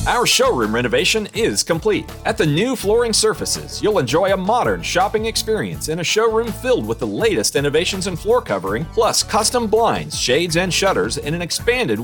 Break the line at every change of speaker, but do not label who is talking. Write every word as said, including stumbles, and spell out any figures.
Our showroom renovation is complete. At the new Flooring Surfaces, you'll enjoy a modern shopping experience in a showroom filled with the latest innovations in floor covering, plus custom blinds, shades, and shutters in an expanded